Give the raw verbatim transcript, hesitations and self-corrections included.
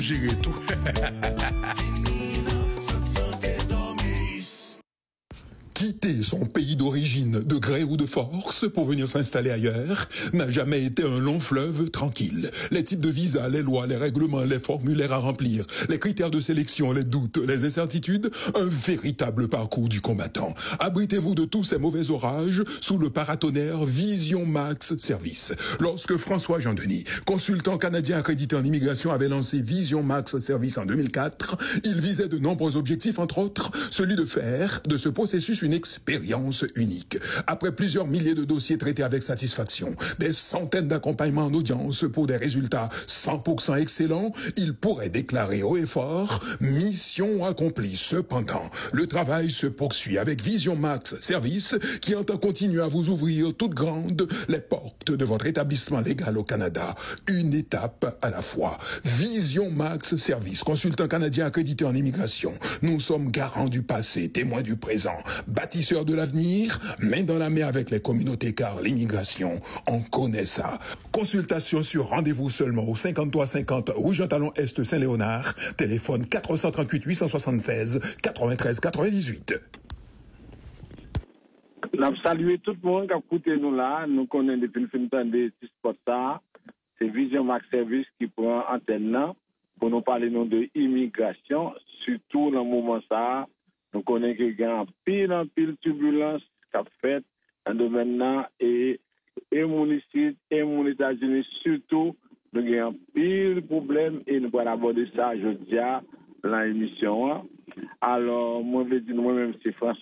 Gérer tout. Quitter son pays d'origine de gré ou de force pour venir s'installer ailleurs n'a jamais été un long fleuve tranquille. Les types de visas, les lois, les règlements, les formulaires à remplir, les critères de sélection, les doutes, les incertitudes, un véritable parcours du combattant. Abritez-vous de tous ces mauvais orages sous le paratonnerre Vision Max Service. Lorsque François Jean-Denis, consultant canadien accrédité en immigration, avait lancé Vision Max Service en deux mille quatre, il visait de nombreux objectifs, entre autres, celui de faire de ce processus une expérience unique. Après plusieurs milliers de dossiers traités avec satisfaction, des centaines d'accompagnements en audience pour des résultats cent pour cent excellents, il pourrait déclarer haut et fort « Mission accomplie ». Cependant, le travail se poursuit avec Vision Max Service qui entend continuer à vous ouvrir toutes grandes les portes de votre établissement légal au Canada, une étape à la fois. Vision Max Service, consultant canadien accrédité en immigration. Nous sommes garants du passé, témoins du présent, bâtisseurs de l'avenir, main dans la main avec les communautés, car l'immigration, on connaît ça. Consultation sur rendez-vous seulement au cinquante-trois cinquante rue Jean-Talon Est Saint-Léonard, téléphone quatre cent trente-huit huit cent soixante-seize quatre-vingt-treize quatre-vingt-dix-huit. Nous saluons tout le monde qui a écouté nous là. Nous connaissons depuis le temps de sport ça. C'est Vision Max Service qui prend antenne là pour nous parler de immigration, surtout dans le moment ça. Nous connaissons qu'il y a un pile en pile turbulence qui a fait dans le domaine là et et mon ici et mon États-Unis surtout nous avons un pile problème et nous allons aborder ça jeudi à l'émission. Alors moi je dis moi-même c'est François